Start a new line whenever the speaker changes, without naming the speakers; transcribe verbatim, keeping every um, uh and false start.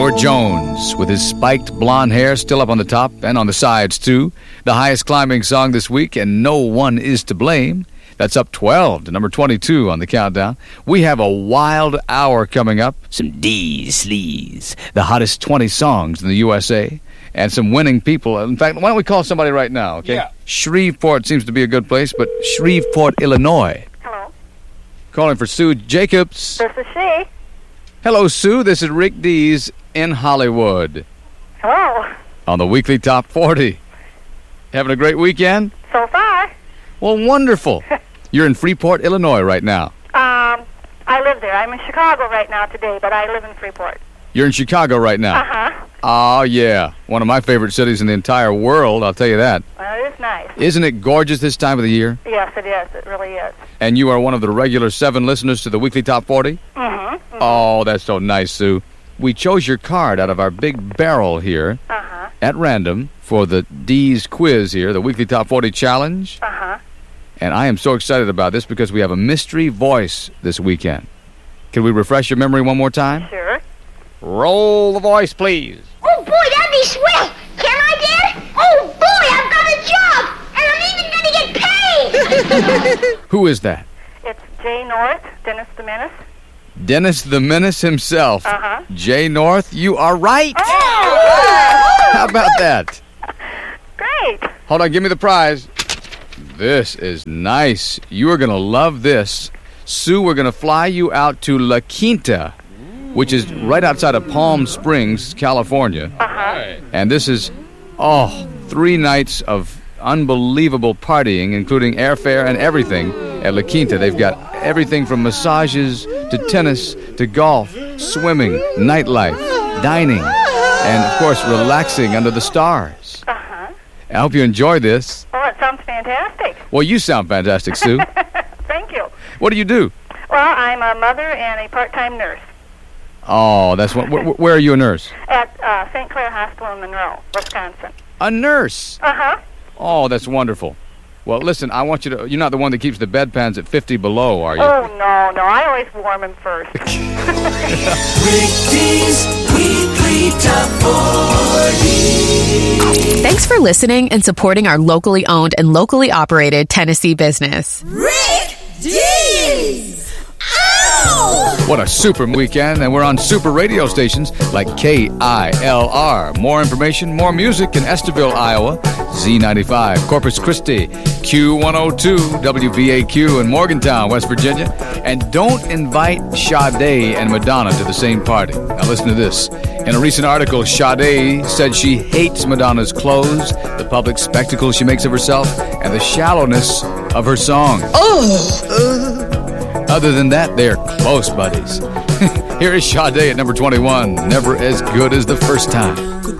Howard Jones, with his spiked blonde hair still up on the top and on the sides, too. The highest climbing song this week, and No One Is to Blame. That's up twelve to number twenty-two on the countdown. We have a wild hour coming up. Some D's Sleaze, the hottest twenty songs in the U S A, and some winning people. In fact, why don't we call somebody right now, okay?
Yeah.
Shreveport seems to be a good place, but Shreveport, Illinois.
Hello.
Calling for Sue Jacobs.
This is she.
Hello, Sue. This is Rick Dees in Hollywood
Hello.
on the Weekly Top forty. Having a great weekend?
So far.
Well, wonderful. You're in Freeport, Illinois right now.
Um, I live there. I'm in Chicago right now today, but I live in Freeport.
You're in Chicago right now?
Uh-huh.
Oh, yeah. One of my favorite cities in the entire world, I'll tell you that.
Well, it is nice.
Isn't it gorgeous this time of the year?
Yes, it is. It really is.
And you are one of the regular seven listeners to the Weekly Top forty?
Mm-hmm. mm-hmm.
Oh, that's so nice, Sue. We chose your card out of our big barrel here
Uh-huh.
at random for the D's quiz here, the Weekly Top forty Challenge.
Uh-huh.
And I am so excited about this because we have a mystery voice this weekend. Can we refresh your memory one more time?
Sure.
Roll the voice, please.
Oh, boy, that'd be swell. Can I, Dad? Oh, boy, I've got a job, and I'm even going to get paid.
Who is that?
It's Jay North, Dennis the Menace.
Dennis the Menace himself.
Uh-huh.
Jay North, you are right.
Oh!
How about that?
Great.
Hold on, give me the prize. This is nice. You are going to love this. Sue, we're going to fly you out to La Quinta, which is right outside of Palm Springs, California.
Uh-huh.
And this is, oh, three nights of unbelievable partying, including airfare and everything at La Quinta. They've got everything from massages to tennis to golf, swimming, nightlife, dining, and, of course, relaxing under the stars.
Uh-huh.
I hope you enjoy this.
Well, it sounds fantastic.
Well, you sound fantastic, Sue.
Thank you.
What do you do?
Well, I'm a mother and a part-time nurse
Oh, that's what. Wh- where are you a nurse?
at uh, Saint Clair Hospital in Monroe, Wisconsin.
A nurse.
Uh-huh.
Oh, that's wonderful. Well, listen, I want you to. You're not the one that keeps the bedpans at fifty below, are you?
Oh, no, no. I always warm them first.
Rick Dees Weekly Top forty.
Thanks for listening and supporting our locally owned and locally operated Tennessee business.
Rick Dees! Ow!
What a super weekend, and we're on super radio stations like K I L R. More information, more music in Esterville, Iowa, Z ninety-five, Corpus Christi, Q one oh two, W V A Q in Morgantown, West Virginia. And don't invite Sade and Madonna to the same party. Now listen to this. In a recent article, Sade said she hates Madonna's clothes, the public spectacle she makes of herself, and the shallowness of her song.
Oh!
Other than that, they're close buddies. Here is Sade at number twenty-one, Never As Good As the First Time.